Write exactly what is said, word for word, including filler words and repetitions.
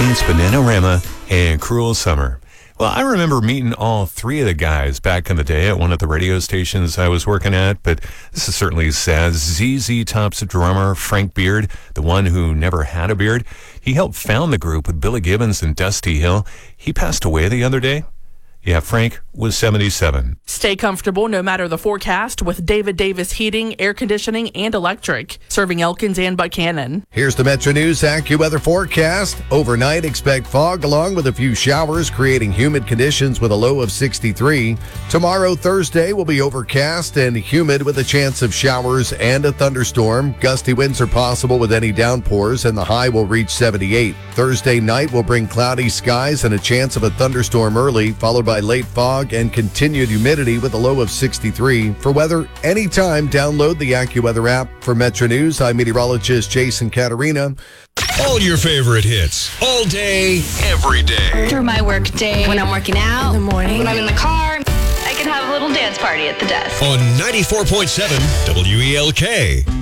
It's Bananarama and Cruel Summer. Well, I remember meeting all three of the guys back in the day at one of the radio stations I was working at, but this is certainly sad. Z Z Top's drummer, Frank Beard, the one who never had a beard, he helped found the group with Billy Gibbons and Dusty Hill. He passed away the other day. Yeah, Frank was seventy-seven. Stay comfortable no matter the forecast with David Davis Heating, Air Conditioning, and Electric, serving Elkins and Buchanan. Here's the Metro News AccuWeather forecast. Overnight, expect fog along with a few showers, creating humid conditions with a low of sixty-three. Tomorrow, Thursday, will be overcast and humid with a chance of showers and a thunderstorm. Gusty winds are possible with any downpours, and the high will reach seventy-eight. Thursday night will bring cloudy skies and a chance of a thunderstorm early, followed by late fog and continued humidity with a low of sixty-three. For weather anytime, download the AccuWeather app. For Metro News, I'm meteorologist Jason Caterina. All your favorite hits, all day, every day. Through my work day, when I'm working out, in the morning, when I'm in the car, I can have a little dance party at the desk. On ninety-four point seven W E L K.